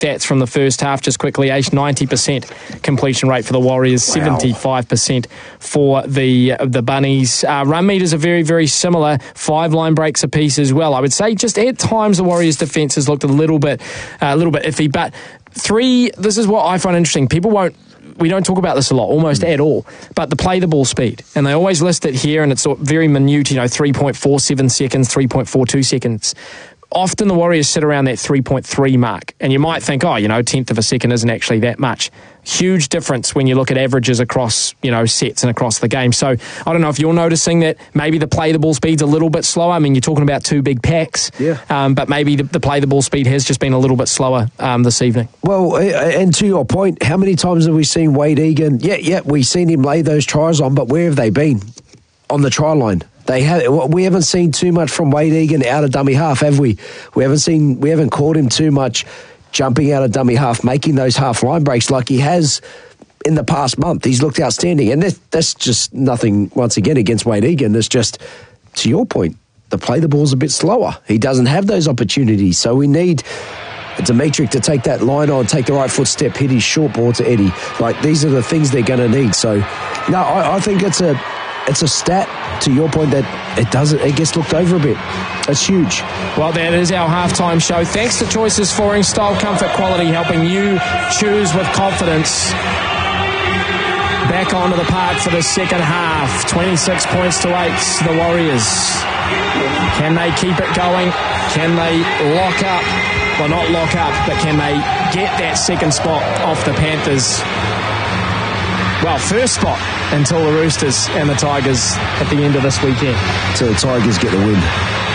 stats from the first half just quickly. 90% completion rate for the Warriors, 75% for the Bunnies. Run meters are very, very similar. 5 line breaks apiece as well. I would say just at times the Warriors' defence has looked a little bit iffy. But 3, this is what I find interesting. We don't talk about this a lot, almost at all, but the play the ball speed. And they always list it here, and it's very minute, 3.47 seconds, 3.42 seconds. Often the Warriors sit around that 3.3 mark, and you might think, 10th of a second isn't actually that much. Huge difference when you look at averages across, sets and across the game. So I don't know if you're noticing that maybe the play the ball speed's a little bit slower. I mean, you're talking about 2 big packs, but maybe the play the ball speed has just been a little bit slower this evening. Well, and to your point, how many times have we seen Wade Egan? Yeah, we've seen him lay those tries on, but where have they been? On the try line. We haven't seen too much from Wade Egan out of dummy half, have we? We haven't caught him too much jumping out of dummy half, making those half line breaks like he has in the past month. He's looked outstanding, and that's just nothing once again against Wade Egan. It's just, to your point, the play the ball's a bit slower. He doesn't have those opportunities, so we need Dimitri to take that line on, take the right footstep, hit his short ball to Eddie. Like, these are the things they're going to need. So, I think it's a stat, to your point, that it gets looked over a bit. That's huge. Well, that is our halftime show. Thanks to Choices Flooring, style, comfort, quality, helping you choose with confidence. Back onto the park for the second half. 26 points to 8, the Warriors. Can they keep it going? Can they lock up? Well, not lock up, but can they get that second spot off the Panthers? Well, first spot until the Roosters and the Tigers at the end of this weekend. Until the Tigers get the win.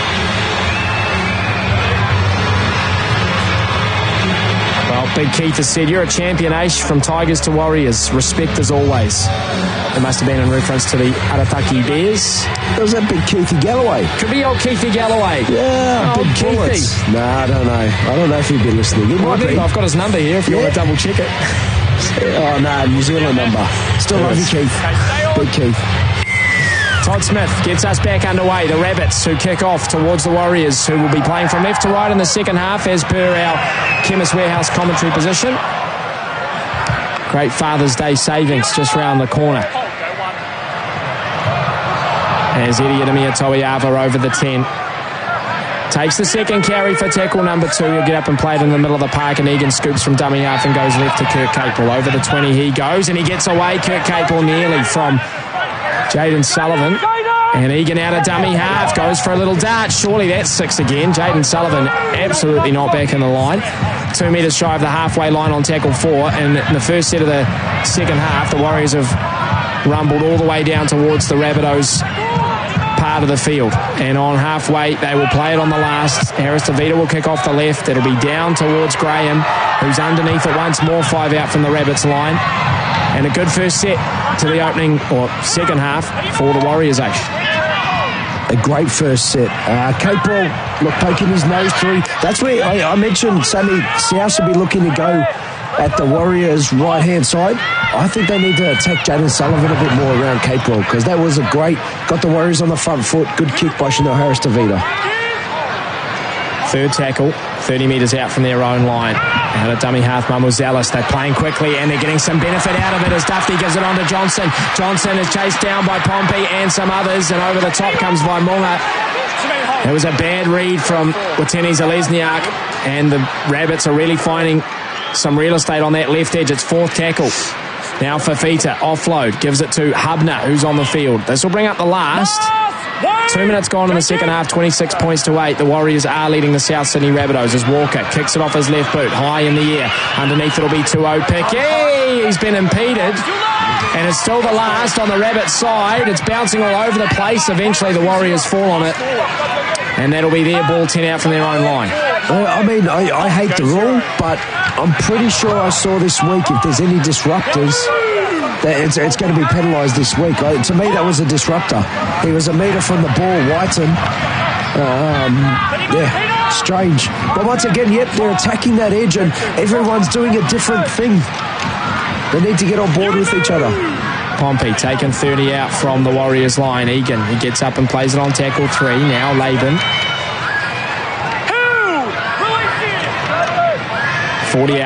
Well, Big Keith has said, you're a champion, Aish, from Tigers to Warriors. Respect as always. It must have been in reference to the Arataki Bears. It was that Big Keithy Galloway. Could be old Keithy Galloway. Yeah, Big Keithy. No, I don't know. I don't know if he'd be listening. I've got his number here if you want to double check it. Oh, no, New Zealand number. Still love you, Keith. Big Keith. Todd Smith gets us back underway. The Rabbits, who kick off towards the Warriors, who will be playing from left to right in the second half, as per our Chemist Warehouse commentary position. Great Father's Day savings just round the corner. As Eddie Ademia Toiava over the 10. Takes the second carry for tackle number 2. He'll get up and play it in the middle of the park, and Egan scoops from dummy half and goes left to Kurt Capewell. Over the 20 he goes, and he gets away. Kurt Capewell nearly from Jaden Sullivan. And Egan out of dummy half, goes for a little dart. Surely that's 6 again. Jaden Sullivan absolutely not back in the line. 2 metres shy of the halfway line on tackle 4. And in the first set of the second half, the Warriors have rumbled all the way down towards the Rabbitohs part of the field, and on halfway they will play it on the last. Harris DeVita will kick off the left. It'll be down towards Graham, who's underneath it once more. 5 out from the Rabbits line, and a good first set to the opening or second half for the Warriors. A great first set. Capewell, poking his nose through. That's where I mentioned Sammy South should be looking to go at the Warriors' right-hand side. I think they need to attack Jaden Sullivan a bit more around Capewell, because that was a great, got the Warriors on the front foot. Good kick by Chanel Harris DeVita. Third tackle, 30 metres out from their own line. Out of dummy half, Mamuzelis. They're playing quickly and they're getting some benefit out of it as Duffy gives it on to Johnson. Johnson is chased down by Pompey and some others, and over the top comes Vaimunga. It was a bad read from Watene Zalesniak, and the Rabbits are really finding some real estate on that left edge. It's fourth tackle. Now Fafita, offload, gives it to Hubner, who's on the field. This will bring up the last. 2 minutes gone in the second half, 26 points to 8. The Warriors are leading the South Sydney Rabbitohs as Walker kicks it off his left boot, high in the air. Underneath it'll be 2-0 pick. Yay! He's been impeded. And it's still the last on the Rabbit side. It's bouncing all over the place. Eventually the Warriors fall on it. And that'll be their ball, 10 out from their own line. I mean, I hate the rule, but I'm pretty sure I saw this week if there's any disruptors, that it's going to be penalised this week. To me, that was a disruptor. He was a metre from the ball, Whiten. Yeah, strange. But once again, yep, they're attacking that edge and everyone's doing a different thing. They need to get on board with each other. Pompey taking 30 out from the Warriors line. Egan, he gets up and plays it on tackle 3. Now Laban. 40